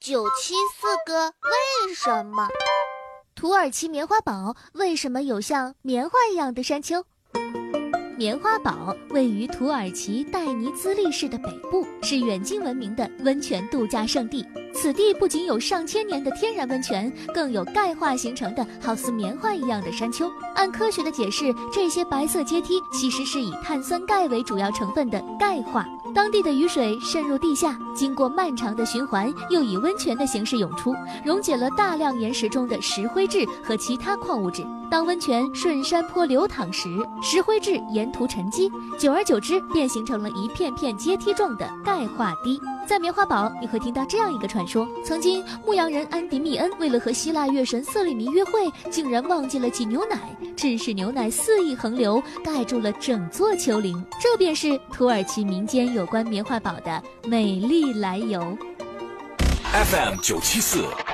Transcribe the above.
974个为什么？ 土耳其棉花堡为什么有像棉花一样的山丘？棉花堡位于土耳其代尼兹利市的北部，是远近闻名的温泉度假胜地。此地不仅有上千年的天然温泉，更有钙化形成的好似棉花一样的山丘。按科学的解释，这些白色阶梯其实是以碳酸钙为主要成分的钙化。当地的雨水渗入地下，经过漫长的循环，又以温泉的形式涌出，溶解了大量岩石中的石灰质和其他矿物质。当温泉顺山坡流淌时，石灰质沿途沉积，久而久之便形成了一片片阶梯状的钙化堤。在棉花堡，你会听到这样一个传说：曾经牧羊人安迪密恩为了和希腊月神瑟利弥约会，竟然忘记了挤牛奶，致使牛奶肆意横流，盖住了整座丘陵。这便是土耳其民间有关棉花堡的美丽来由。 FM 974